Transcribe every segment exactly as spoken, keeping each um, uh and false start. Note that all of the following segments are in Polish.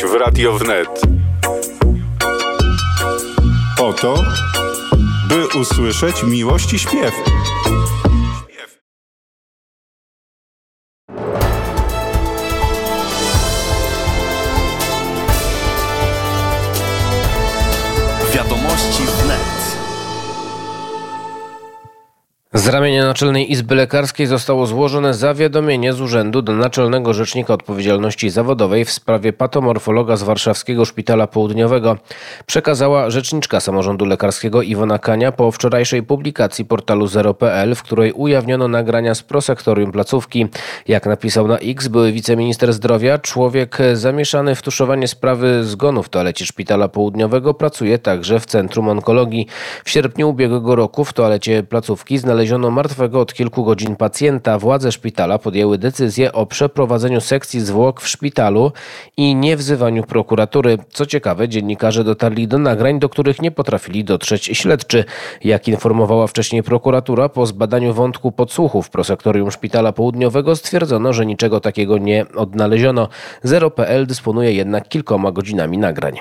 W Radio Wnet. Po to, by usłyszeć miłość i śpiew. Wiadomości Wnet. Z ramienia Naczelnej Izby Lekarskiej zostało złożone zawiadomienie z urzędu do Naczelnego Rzecznika Odpowiedzialności Zawodowej w sprawie patomorfologa z Warszawskiego Szpitala Południowego. Przekazała rzeczniczka Samorządu Lekarskiego Iwona Kania po wczorajszej publikacji portalu zero kropka pe el, w której ujawniono nagrania z prosektorium placówki. Jak napisał na X były wiceminister zdrowia, człowiek zamieszany w tuszowanie sprawy zgonu w toalecie Szpitala Południowego pracuje także w Centrum Onkologii. W sierpniu ubiegłego roku w toalecie placówki znaleziono Znaleziono martwego od kilku godzin pacjenta. Władze szpitala podjęły decyzję o przeprowadzeniu sekcji zwłok w szpitalu i niewzywaniu prokuratury. Co ciekawe, dziennikarze dotarli do nagrań, do których nie potrafili dotrzeć śledczy. Jak informowała wcześniej prokuratura, po zbadaniu wątku podsłuchów w prosektorium Szpitala Południowego stwierdzono, że niczego takiego nie odnaleziono. zero kropka pe el dysponuje jednak kilkoma godzinami nagrań.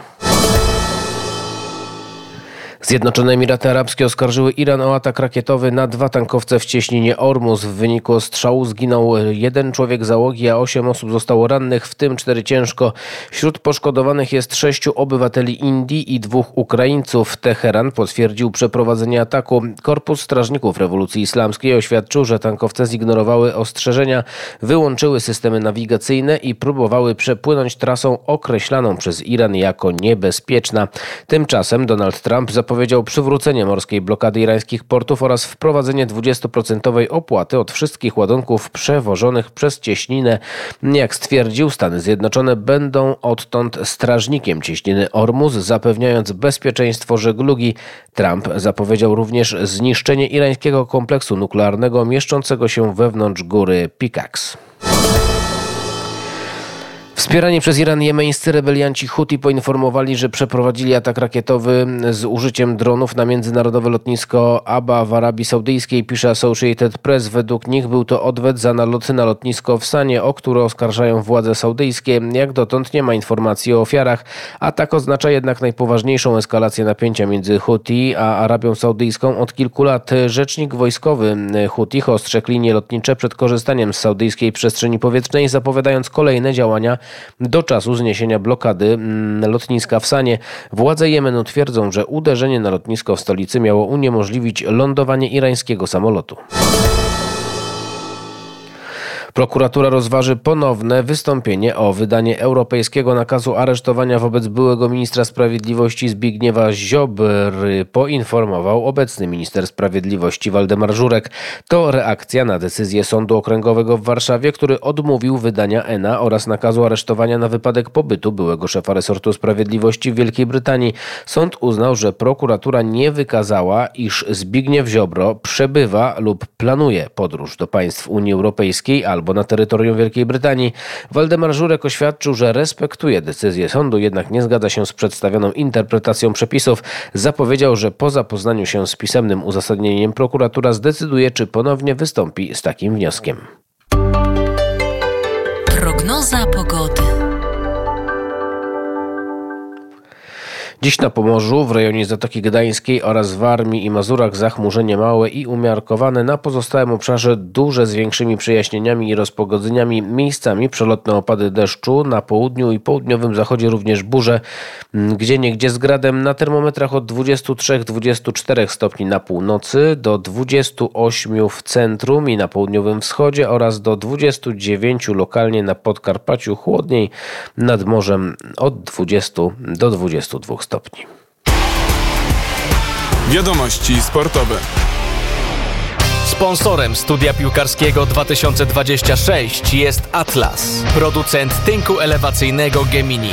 Zjednoczone Emiraty Arabskie oskarżyły Iran o atak rakietowy na dwa tankowce w cieśninie Ormus. W wyniku ostrzału zginął jeden człowiek załogi, a osiem osób zostało rannych, w tym cztery ciężko. Wśród poszkodowanych jest sześciu obywateli Indii i dwóch Ukraińców. Teheran potwierdził przeprowadzenie ataku. Korpus Strażników Rewolucji Islamskiej oświadczył, że tankowce zignorowały ostrzeżenia, wyłączyły systemy nawigacyjne i próbowały przepłynąć trasą określaną przez Iran jako niebezpieczna. Tymczasem Donald Trump zapowiedział Powiedział przywrócenie morskiej blokady irańskich portów oraz wprowadzenie dwudziestoprocentowej opłaty od wszystkich ładunków przewożonych przez cieśninę. Jak stwierdził, Stany Zjednoczone będą odtąd strażnikiem cieśniny Ormus, zapewniając bezpieczeństwo żeglugi. Trump zapowiedział również zniszczenie irańskiego kompleksu nuklearnego mieszczącego się wewnątrz góry Pickaxe. Wspierani przez Iran jemeńscy rebelianci Huti poinformowali, że przeprowadzili atak rakietowy z użyciem dronów na międzynarodowe lotnisko Aba w Arabii Saudyjskiej, pisze Associated Press. Według nich był to odwet za naloty na lotnisko w Sanie, o które oskarżają władze saudyjskie. Jak dotąd nie ma informacji o ofiarach. Atak oznacza jednak najpoważniejszą eskalację napięcia między Huti a Arabią Saudyjską od kilku lat. Rzecznik wojskowy Hutich ostrzegł linie lotnicze przed korzystaniem z saudyjskiej przestrzeni powietrznej, zapowiadając kolejne działania do czasu zniesienia blokady lotniska w Sanie. Władze Jemenu twierdzą, że uderzenie na lotnisko w stolicy miało uniemożliwić lądowanie irańskiego samolotu. Prokuratura rozważy ponowne wystąpienie o wydanie europejskiego nakazu aresztowania wobec byłego ministra sprawiedliwości Zbigniewa Ziobry, poinformował obecny minister sprawiedliwości Waldemar Żurek. To reakcja na decyzję Sądu Okręgowego w Warszawie, który odmówił wydania E N A oraz nakazu aresztowania na wypadek pobytu byłego szefa resortu sprawiedliwości w Wielkiej Brytanii. Sąd uznał, że prokuratura nie wykazała, iż Zbigniew Ziobro przebywa lub planuje podróż do państw Unii Europejskiej albo na terytorium Wielkiej Brytanii. Waldemar Żurek oświadczył, że respektuje decyzję sądu, jednak nie zgadza się z przedstawioną interpretacją przepisów. Zapowiedział, że po zapoznaniu się z pisemnym uzasadnieniem prokuratura zdecyduje, czy ponownie wystąpi z takim wnioskiem. Prognoza pogody. Dziś na Pomorzu, w rejonie Zatoki Gdańskiej oraz w Warmii i Mazurach zachmurzenie małe i umiarkowane. Na pozostałym obszarze duże z większymi przejaśnieniami i rozpogodzeniami. Miejscami przelotne opady deszczu. Na południu i południowym zachodzie również burze. Gdzieniegdzie z gradem. Na termometrach od dwudziestu trzech do dwudziestu czterech stopni na północy, do dwudziestu ośmiu w centrum i na południowym wschodzie oraz do dwudziestu dziewięciu lokalnie na Podkarpaciu. Chłodniej nad morzem od dwudziestu do dwudziestu dwóch stopni. Wiadomości sportowe. Sponsorem studia piłkarskiego dwa tysiące dwudziestego szóstego jest Atlas, producent tynku elewacyjnego Gemini.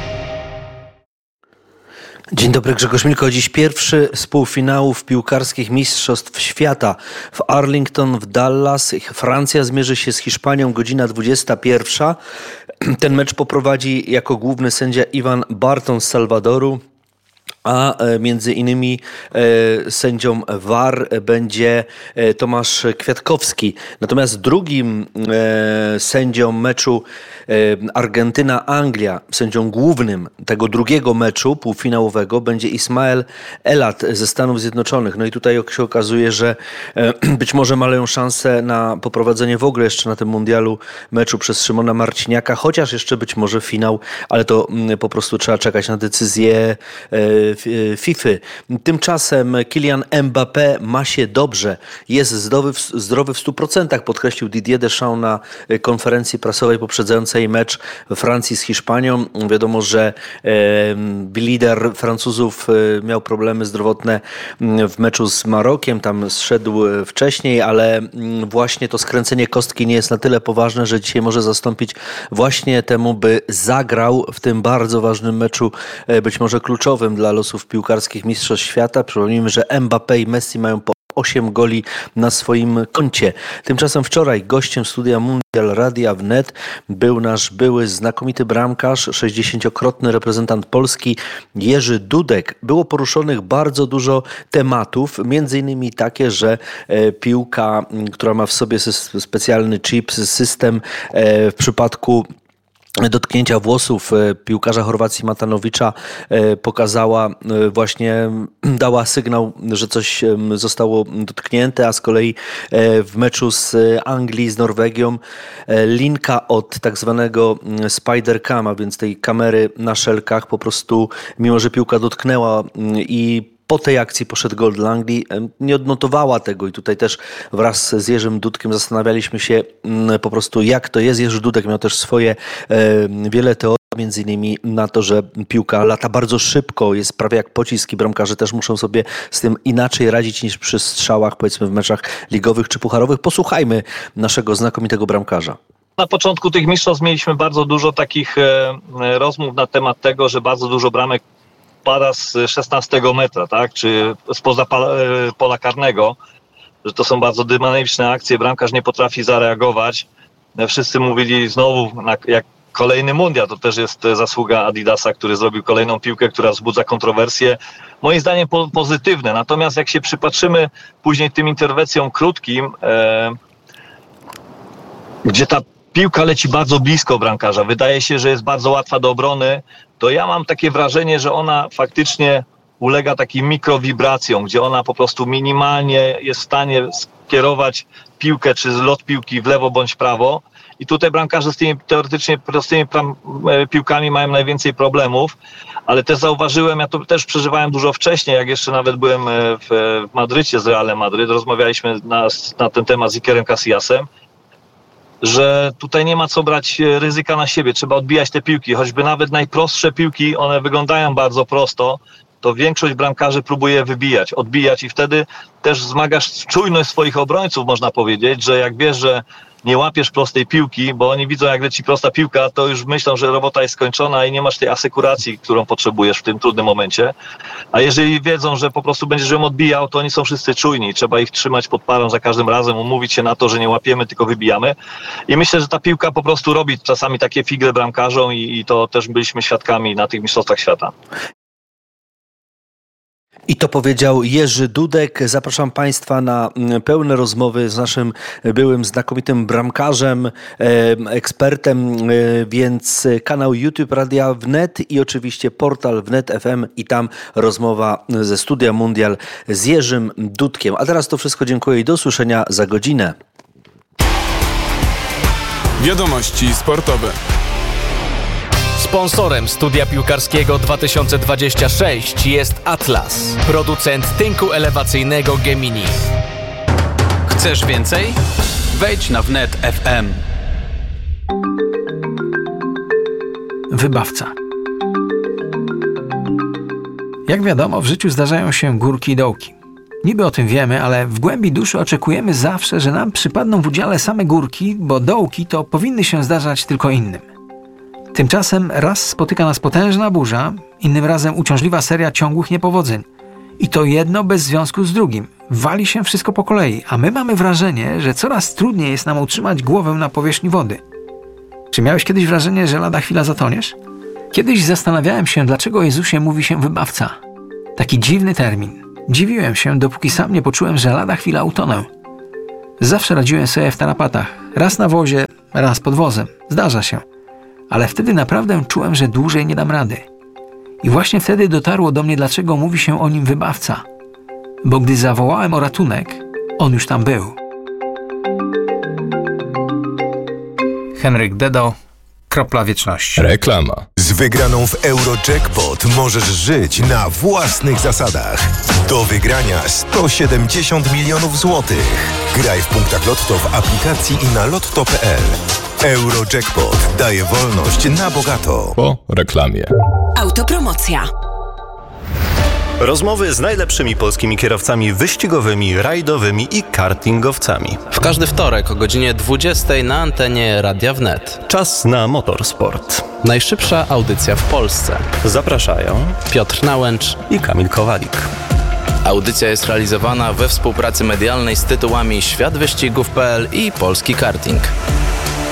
Dzień dobry, Grzegorz Milko. Dziś pierwszy z półfinałów piłkarskich Mistrzostw Świata w Arlington w Dallas. Francja zmierzy się z Hiszpanią, godzina dwudziesta pierwsza. Ten mecz poprowadzi jako główny sędzia Ivan Barton z Salwadoru, a między innymi e, sędzią V A R będzie e, Tomasz Kwiatkowski. Natomiast drugim e, sędzią meczu Argentyna-Anglia. Sędzią głównym tego drugiego meczu półfinałowego będzie Ismael Elat ze Stanów Zjednoczonych. No i tutaj się okazuje, że być może mają szansę na poprowadzenie w ogóle jeszcze na tym mundialu meczu przez Szymona Marciniaka, chociaż jeszcze być może finał, ale to po prostu trzeba czekać na decyzję FIFA. Tymczasem Kylian Mbappé ma się dobrze. Jest zdrowy w, zdrowy w stu procentach, podkreślił Didier Deschamps na konferencji prasowej poprzedzającej mecz we Francji z Hiszpanią. Wiadomo, że e, lider Francuzów e, miał problemy zdrowotne w meczu z Marokiem, tam zszedł wcześniej, ale właśnie to skręcenie kostki nie jest na tyle poważne, że dzisiaj może zastąpić właśnie temu, by zagrał w tym bardzo ważnym meczu, e, być może kluczowym dla losów piłkarskich Mistrzostw Świata. Przypomnijmy, że Mbappé i Messi mają po osiem goli na swoim koncie. Tymczasem wczoraj gościem studia Mundial Radia Wnet był nasz były znakomity bramkarz, sześćdziesięciokrotny reprezentant Polski Jerzy Dudek. Było poruszonych bardzo dużo tematów, między innymi takie, że piłka, która ma w sobie specjalny chip, system w przypadku dotknięcia włosów piłkarza Chorwacji Matanowicza pokazała właśnie, dała sygnał, że coś zostało dotknięte, a z kolei w meczu z Anglii, z Norwegią linka od tak zwanego spider cam, a więc tej kamery na szelkach, po prostu mimo, że piłka dotknęła i po tej akcji poszedł gol dla Anglii, nie odnotowała tego i tutaj też wraz z Jerzym Dudkiem zastanawialiśmy się po prostu, jak to jest. Jerzy Dudek miał też swoje wiele teorii, między innymi na to, że piłka lata bardzo szybko, jest prawie jak pocisk i bramkarze też muszą sobie z tym inaczej radzić niż przy strzałach, powiedzmy w meczach ligowych czy pucharowych. Posłuchajmy naszego znakomitego bramkarza. Na początku tych mistrzostw mieliśmy bardzo dużo takich rozmów na temat tego, że bardzo dużo bramek pada z szesnastego metra, tak, czy spoza pola karnego, że to są bardzo dynamiczne akcje, bramkarz nie potrafi zareagować. Wszyscy mówili znowu, na, jak kolejny mundial, to też jest zasługa Adidasa, który zrobił kolejną piłkę, która wzbudza kontrowersje. Moim zdaniem po, pozytywne, natomiast jak się przypatrzymy później tym interwencjom krótkim, e, gdzie ta piłka leci bardzo blisko bramkarza, wydaje się, że jest bardzo łatwa do obrony, to ja mam takie wrażenie, że ona faktycznie ulega takim mikrowibracjom, gdzie ona po prostu minimalnie jest w stanie skierować piłkę czy lot piłki w lewo bądź prawo. I tutaj bramkarze z tymi teoretycznie prostymi piłkami mają najwięcej problemów, ale też zauważyłem, ja to też przeżywałem dużo wcześniej, jak jeszcze nawet byłem w Madrycie z Realem Madryt, rozmawialiśmy na, na ten temat z Ikerem Casillasem, że tutaj nie ma co brać ryzyka na siebie, trzeba odbijać te piłki, choćby nawet najprostsze piłki, one wyglądają bardzo prosto, to większość bramkarzy próbuje wybijać, odbijać i wtedy też wzmagasz czujność swoich obrońców, można powiedzieć, że jak wiesz, że nie łapiesz prostej piłki, bo oni widzą, jak leci prosta piłka, to już myślą, że robota jest skończona i nie masz tej asekuracji, którą potrzebujesz w tym trudnym momencie. A jeżeli wiedzą, że po prostu będziesz ją odbijał, to oni są wszyscy czujni. Trzeba ich trzymać pod parą za każdym razem, umówić się na to, że nie łapiemy, tylko wybijamy. I myślę, że ta piłka po prostu robi czasami takie figry bramkarzom i, i to też byliśmy świadkami na tych mistrzostwach świata. I to powiedział Jerzy Dudek. Zapraszam Państwa na pełne rozmowy z naszym byłym znakomitym bramkarzem, ekspertem, więc kanał YouTube Radia Wnet i oczywiście portal Wnet F M i tam rozmowa ze Studia Mundial z Jerzym Dudkiem. A teraz to wszystko, dziękuję i do usłyszenia za godzinę. Wiadomości sportowe. Sponsorem Studia Piłkarskiego dwa tysiące dwudziestego szóstego jest Atlas, producent tynku elewacyjnego Gemini. Chcesz więcej? Wejdź na Wnet F M. Wybawca. Jak wiadomo, w życiu zdarzają się górki i dołki. Niby o tym wiemy, ale w głębi duszy oczekujemy zawsze, że nam przypadną w udziale same górki, bo dołki to powinny się zdarzać tylko innym. Tymczasem raz spotyka nas potężna burza, innym razem uciążliwa seria ciągłych niepowodzeń. I to jedno bez związku z drugim. Wali się wszystko po kolei, a my mamy wrażenie, że coraz trudniej jest nam utrzymać głowę na powierzchni wody. Czy miałeś kiedyś wrażenie, że lada chwila zatoniesz? Kiedyś zastanawiałem się, dlaczego o Jezusie mówi się wybawca. Taki dziwny termin. Dziwiłem się, dopóki sam nie poczułem, że lada chwila utonę. Zawsze radziłem sobie w tarapatach. Raz na wozie, raz pod wozem. Zdarza się. ale wtedy naprawdę czułem, że dłużej nie dam rady. I właśnie wtedy dotarło do mnie, dlaczego mówi się o nim wybawca. Bo gdy zawołałem o ratunek, on już tam był. Henryk Dedo, Kropla Wieczności. Reklama. Z wygraną w Eurojackpot możesz żyć na własnych zasadach. Do wygrania sto siedemdziesiąt milionów złotych. Graj w punktach Lotto w aplikacji i na lotto kropka p l. Eurojackpot daje wolność na bogato. Po reklamie. Autopromocja. Rozmowy z najlepszymi polskimi kierowcami wyścigowymi, rajdowymi i kartingowcami. W każdy wtorek o godzinie dwudziestej na antenie Radia Wnet. Czas na motorsport. Najszybsza audycja w Polsce. Zapraszają Piotr Nałęcz i Kamil Kowalik. Audycja jest realizowana we współpracy medialnej z tytułami Świat Wyścigów kropka p l i Polski Karting.